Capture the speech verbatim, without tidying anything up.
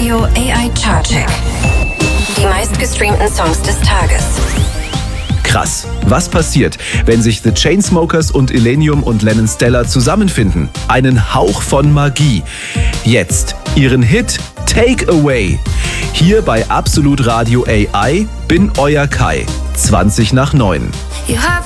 Radio A I Chartcheck. Die meistgestreamten Songs des Tages. Krass. Was passiert, wenn sich The Chainsmokers und Illenium und Lennon Stella zusammenfinden? Einen Hauch von Magie. Jetzt ihren Hit Take Away. Hier bei Absolut Radio A I bin euer Kai. zwanzig nach neun.